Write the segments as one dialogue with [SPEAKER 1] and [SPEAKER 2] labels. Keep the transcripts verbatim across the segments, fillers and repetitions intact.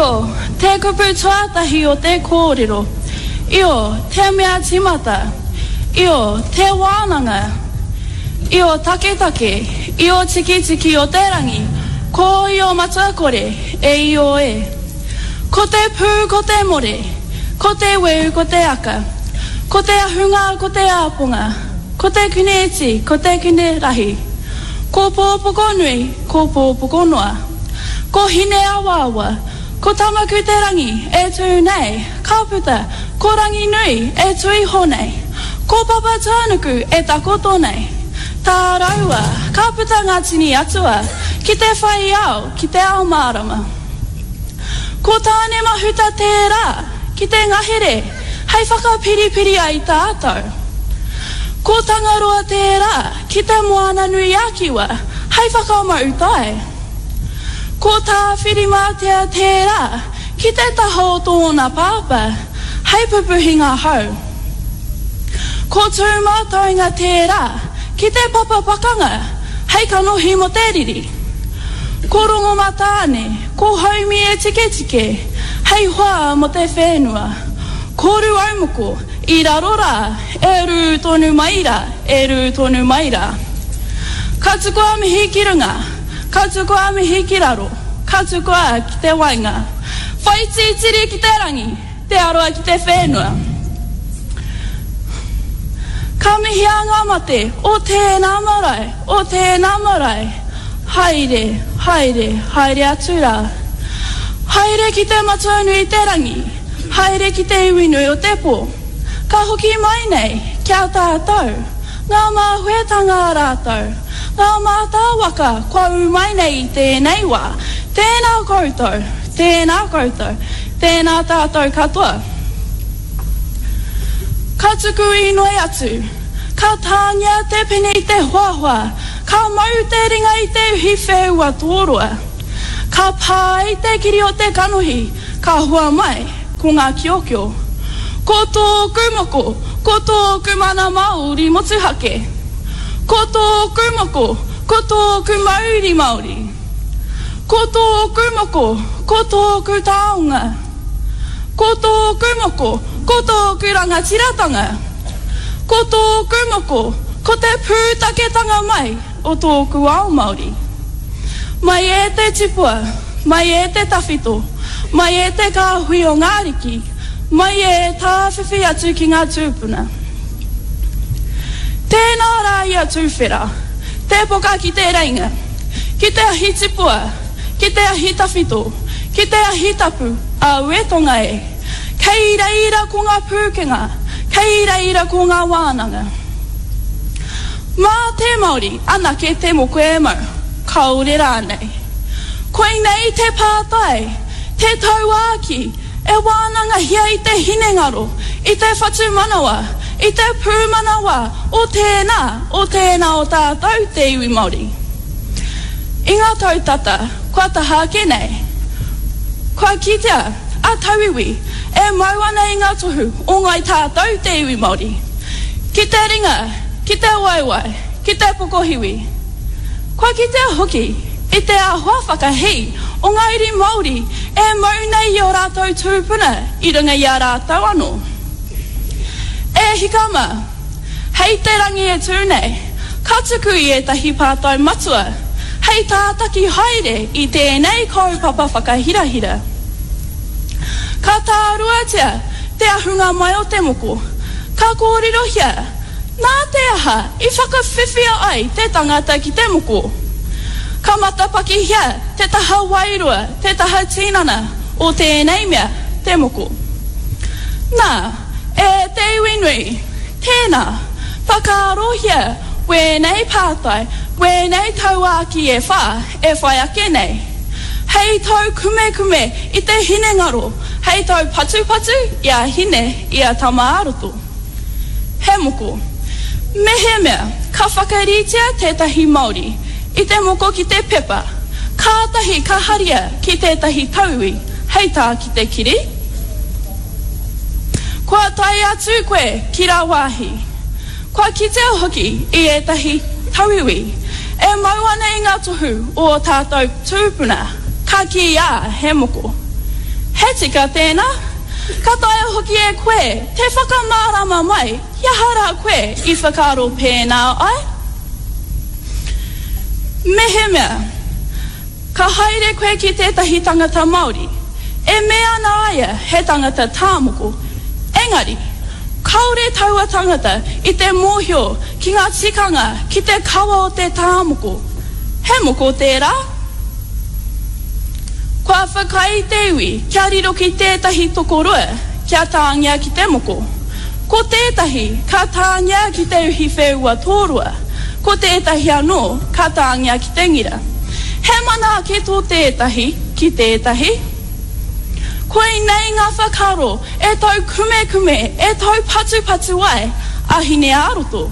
[SPEAKER 1] Io, te kupu tuatahi o te kōrero. Io, te mea timata. Io, te wānanga. Io, take take. Io, tiki tiki o te rangi. Ko io matakore, e io e. Ko te pū, ko te more. Ko te weu, ko te aka. Ko te ahunga, ko te apunga. Ko te kuneti, ko te kune rahi. Ko pōpoko nui, ko pōpoko noa. Ko hine awawa. Ko tamaku te rangi, e tū nei. Ka puta, ko rangi nui, e tui honei. Ko papa tānuku, e takoto nei. Tā raua, ka puta ngā tini atua. Ki te whai au, ki te ao marama. Ko tāne mahuta te rā, ki te ngahere. Hei whakapiripiri ai tātou. Ko tangaroa te rā, ki te moana nui akiwa. Hei whakamautai. Ko tā whirimātea te rā, ki te taho tōna pāpa, hei pupuhinga hau. Ko tūmātainga te rā, ki te papa pakanga, hei kanohi mo te riri. Ko rongo matāne, ko haumi e tike tike, hei hoa mo te whenua. Ko ru aumoko, i raro rā, e ru tonu maira, e ru tonu maira. Ka tukua mihi ki runga, ka tukua mihi ki raro, ka tukua ki te wainga. Whai titiri ki te rangi, te aroa ki te whenua. Ka mihi a ngā mate, o tēnā marae, o tēnā marae. Haere, haere, haere atu rā. Haere ki te matanui te rangi, haere ki te iwinui o te pō. Ka hoki mai nei, kia tātou, ngā māhuetanga rātou. Ngā mātāwaka, kua umai nei i tēnei wā. Tēnā koutou, tēnā koutou, tēnā tātou katoa. Ka tuku inoi atu, ka tāngia te pene i te huahua, ka mau te ringa i te uhi whewua tōroa. Ka pā i te kiri o te kanohi, ka hua mai, ko ngā kiokio. Ko tōku moko, ko tōku mana Māori motuhake. Ko tōku moko, ko tōku Māori Māori. Ko tōku moko, ko tōku taonga. Ko tōku moko, ko tōku rangatiratanga. Ko tōku moko, ko te pūtaketanga mai o tōku ao Māori. Mai e te tipua, mai e te tawhito, mai e te kāhui o ngāriki, mai e tāwhiwhi atu ki ngā tūpuna. Tēnā rā ia tūwhera, te poka ki te reinga, ki te ahi tipua, ki te ahi tawhito, ki te ahi tapu, a uetonga e. Kei reira ko ngā pūkenga, kei reira ko ngā wānanga. Mā te Māori, anake te moko e mau, kaore rānei. Koe nei te pātai, te tauāki, e wānanga hia i te hinengaro, i te whatu manawa, i te pūmanawa, o tēnā, o tēnā o tātou te iwi Māori. I ngā tautata, kua taha ke nei. Kua kitea, a tauiwi, e mauana i ngā tohu, o ngai tātou te iwi Māori. Ki te ringa, ki te waiwai, ki te pokohiwi. Kua kitea hoki, i te ahoa whakahei, o ngā iri Māori, e maunei i o rātou tūpuna, i runga i a rātou anō. E hikama, hei te rangi e tūnei, ka tuku i e tahi pātai matua, hei tātaki haere i tēnei kaupapa whakahirahira. Ka tāruatia, te ahunga mai o te moko, ka kōrirohia, nā te aha i whakawhiwhia ai te tangata ki te moko. Ka matapaki hia, te taha wairua, te taha tīnana, o tēnei mea, te moko. Nā, e te iwinui, tēnā, whakaarohia, wēnei pātai, wēnei tauāki e whā, e whai ake nei. Hei tau kume kume i te hinengaro, hei tau patu patu i a hine i a tamaaroto. He moko, mehe mea, ka whakaritia tētahi Māori, i te moko ki te pepa, kātahi ka haria ki tētahi tauwi, hei tā ki te kiri. Kua tai atu koe ki rā wāhi. Kua kitea hoki i e tahi tauiwi, e mauana i ngā tohu o tātou tūpuna, ka ki ia he moko. he tika tēnā, ka tae hoki e koe, te whakamārama mai, ia hara koe i whakaro pēnā ai. Mehe mea, ka haere koe ki tētahi tangata Māori, e mea na aia he tangata tāmoko. Engari, kaore taua tangata i te mōhio ki ngā tikanga ki te kawa o te tāmoko. He moko tērā. Kua whakai te iwi, kia riro ki tētahi tokorua, kia tāngia ki te moko. Ko tētahi, ka tāngia ki te uhi whewua tōrua. Ko tētahi anō, ka tāngia ki te ngira. He mana ke tō tētahi, ki tētahi. Koe nei ngā whakaro, e tau kume kume, e tau patu patu ai, ahine aroto.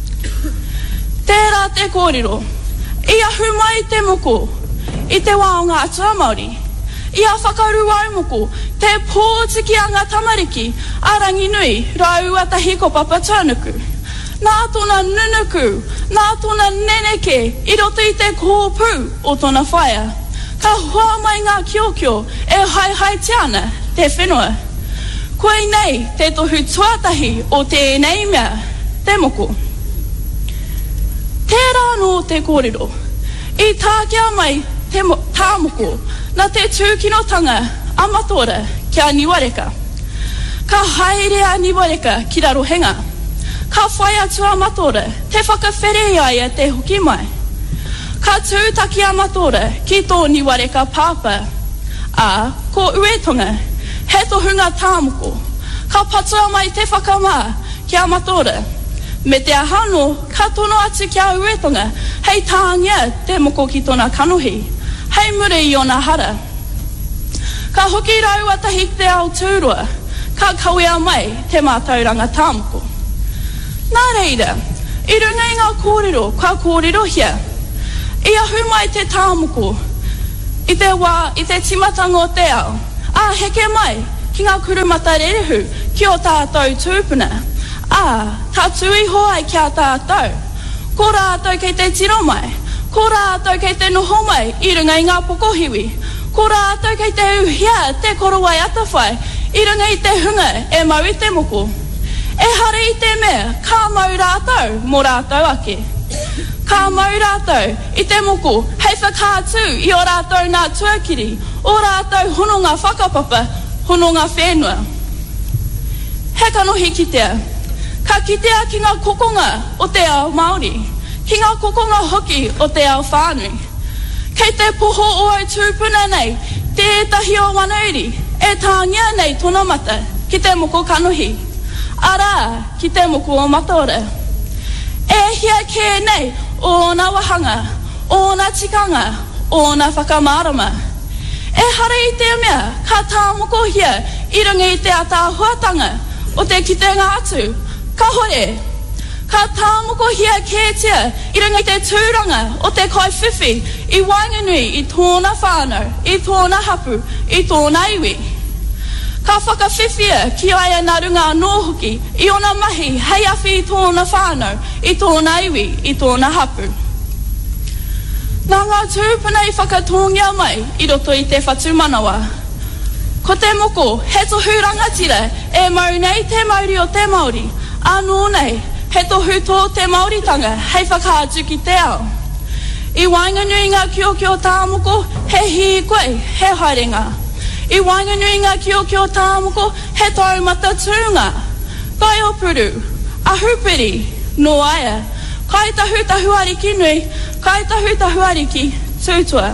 [SPEAKER 1] Tērā te kōrero, i ahu mai te moko, i te wā o ngā atua Māori. I a whakaru ai moko, te pōtiki a ngā tamariki, arangi nui, rau atahi ko papa tānuku. Nā tōna nunuku, nā tōna neneke, i roto i te kōpū o tōna whaia. Ka hoa mai ngā kiokio, e hai hai tiana, te whenua. Koe nei, te tohu tuatahi o tēnei mea, te moko. Tērā no te kōrero, i tākia mai te tāmoko, na te tūkinotanga amatora kia niwareka. Ka haere a niwareka ki raro henga. Ka whai atu amatora, te whakawhere ai te hoki mai. Ka tūtaki amatora ki tō niwareka pāpa. A, ko uetonga, he tohunga tāmoko. Ka patua mai te whakamā ki amatora. Me te ahano, ka tono atu kia uetonga, hei tāngia te moko ki tōna kanohi. Hei mure i ona hara. Ka hoki rau atahi te ao tūrua, ka kawea mai te mātauranga tāmoko. Nā reira, i runga i ngā kōrero, ka kōrero hia. I ahu mai te tāmoko, i te wā, i te timatanga o te ao. A heke mai, ki ngā kurumata rerehu, ki o tātou tūpuna. A, tā tui hoa ki a tātou. Ko rātou kei te tiro mai. Ko rātou kei te noho mai, i runga i ngā pokohiwi. Ko rātou kei te uhia, te korowai atawhai, i runga i te hunga, e mau i te moko. E hare i te mea, ka mau rātou, mō rātou ake. Ka mau rātou, i te moko, hei whakātū, i o rātou ngā tuakiri, o rātou hono ngā whakapapa, hono ngā whenua. He kanohi kitea, ka kitea ki ngā kokonga o te ao Māori, ki ngā kokonga hoki o te ao whānui. Kei te poho o au tūpuna nei, tētahi o wanauri, e tāngia nei tōna mata, ki te moko kanohi. Arā, ki te moko o Mataora. E hia kē nei, o nā wahanga, o nā tikanga, o nā whakamārama. E hara i te mea, ka tāmoko hia, i runga i te atahuatanga, o te kitenga atu. Ka hore, ka tāmoko hia kētia, i runga i te tūranga, o te kaiwhiwhi, i Wainganui, i tōna whānau, i tōna hapu, i tōna iwi. Ka whakawhiwhia ki aia nā runga nōhoki, i ona mahi, hei awhi i tōna whānau, i tōna iwi, i tōna hapu. Nā ngā tūpuna i whakatongia mai, i roto i te whatumanawa. Ko te moko, he tohu rangatira, e mau nei te mauri o te Māori, anō nei, he tohu tō te Māoritanga, hei whakaatu ki te ao. I Wainganui ngā kiokio tāmoko, he hi koe, he haerenga. I Wainganui ngā kiokio tāmoko, he taumata tūnga. Kai opuru, ahupiri, no aia, kai tahu tahu ariki nui, kai tahu tahu ariki, tūtua.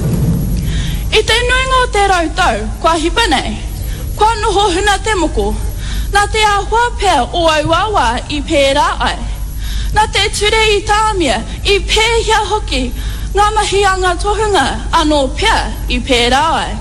[SPEAKER 1] I te nuinga o te rautau, kua hipa nei, kua noho huna te moko, nā te ahua pēr o au awa i pērā ai. Nā te ture i tāmia, i pēhia hoki, ngā mahi a ngā tohunga, anō pēr i pērā ai.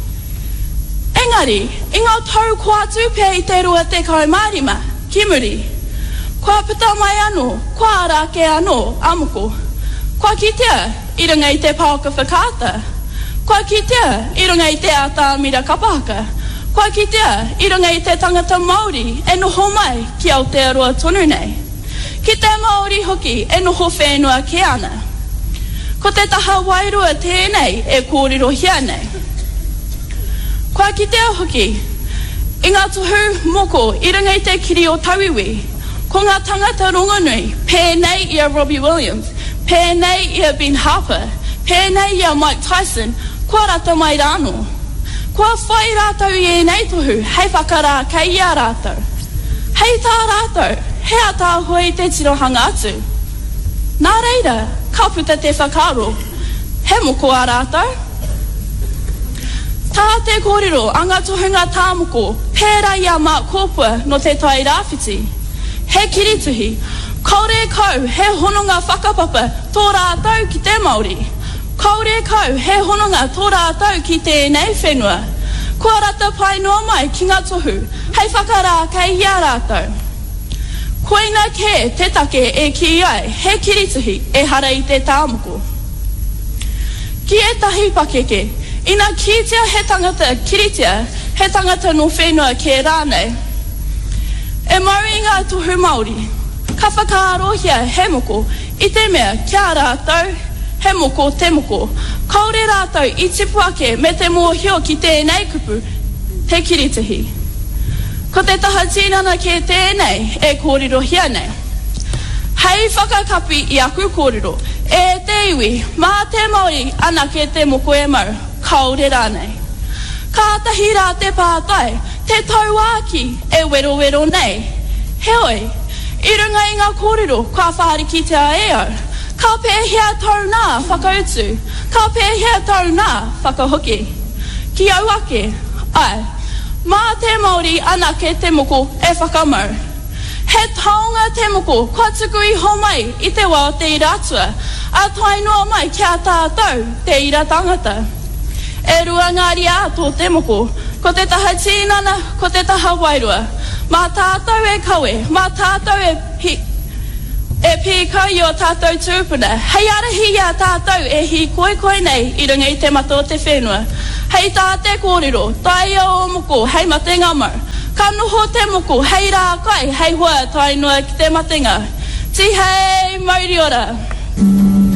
[SPEAKER 1] Engari, i ngā tau kua tūpea i te rua te kaumārima, ki muri. Kua pita mai anō, kua rāke anō, amoko. Kua kitea, i runga i te pauka whakaata. Kua kitea, i runga i te ātāmira kapahaka. Kua kitea, i runga i te tangata Māori, e noho mai ki Aotearoa tonu nei. Ki te Māori hoki, e noho whenua ke ana. Ko te taha wairua tēnei, e kōrero hia nei. Kua kitea hoki, i ngā tuhu moko i runga i te kiri o Tawiwi, ko ngā tangata rongonui, pēnei i a Robbie Williams, pēnei i a Ben Harper, pēnei i a Mike Tyson, kua rata mai rāno. Kua whai rātau i e nei tohu, hei whakarā kei ia rātau. Hei tā rātau, he a tā hoi te tirohanga atu. Nā reira, ka puta te whakaro, he moko a rātau. Tā te kōrero, a ngā tohunga tāmoko, pērā i a mā kōpua no te tai rāwhiti. He kirituhi, kaore kau, he hononga whakapapa, tō rātau ki te Māori. Kaore kau, he hononga tō rātau ki tēnei whenua. Kua rata pai noa mai ki ngā tohu, hei whakarā kei ia rātau. Koina ke te take e ki ai, he kirituhi e hara i te tāmoko. Ki e tahi pakeke, ina kitea he tangata kiritea, he tangata no whenua ke rānei. E mau i ngā tohu Māori, ka whakaarohia he moko, i te mea kia rātau, he moko te moko. Kaore rātau i tipu ake me te mōhio ki tēnei kupu, te kiritihi. Ko te taha tīnana ke tēnei e kōrero hia nei. Hei whakakapi i aku kōrero, e te iwi, mā te Māori ana ke te moko e mau, kaore rānei. Ka tahi rā te pātai, te tauaki e wero wero nei. Heoi, i runga i ngā kōrero, ka whahariki te a e au. Ka pēhea tau nā whakautu, ka pēhea tau nā whakahoki. Ki au ake, ai, mā te Māori ana ke te moko e whakamau. He taonga te moko, kua tuku i homai i te wā te iratua, a tai noa mai kia tātou te ira tangata. E rua ngāri a tō te moko, ko te taha tīnana, ko te taha wairua. Mā tātou e kawe, mā tātou e pi, e pīkau i o tātou tūpuna. Hei arahi a tātou e hi koe koe nei i runga i te mato te whenua. Hei tā te kōrero, tai o moko, hei matenga mau. Ka noho te moko, hei rā kai, hei hoa tai noa ki te matenga. Ti hei, mauri ora.